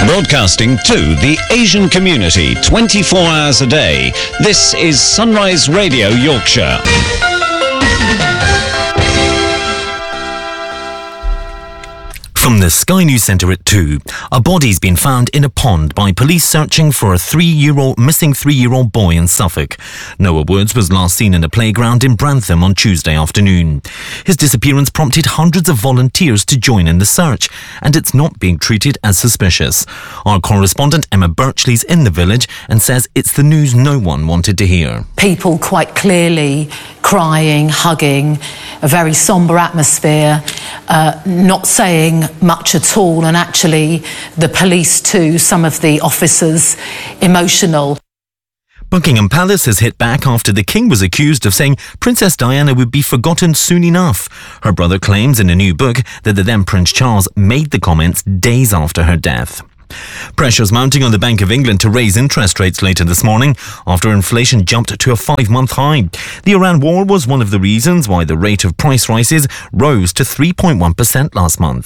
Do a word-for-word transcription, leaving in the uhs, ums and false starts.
Broadcasting to the Asian community twenty-four hours a day. This is Sunrise Radio Yorkshire. From the Sky News Centre at two, a body's been found in a pond by police searching for a three-year-old missing three-year-old boy in Suffolk. Noah Woods was last seen in a playground in Brantham on Tuesday afternoon. His disappearance prompted hundreds of volunteers to join in the search, and it's not being treated as suspicious. Our correspondent Emma Birchley's in the village and says it's the news no one wanted to hear. People quite clearly crying, hugging, a very sombre atmosphere, uh, not saying much at all, and actually the police too, some of the officers, emotional. Buckingham Palace has hit back after the King was accused of saying Princess Diana would be forgotten soon enough. Her brother claims in a new book that the then Prince Charles made the comments days after her death. Pressures mounting on the Bank of England to raise interest rates later this morning after inflation jumped to a five-month high. The Iran war was one of the reasons why the rate of price rises rose to three point one percent last month.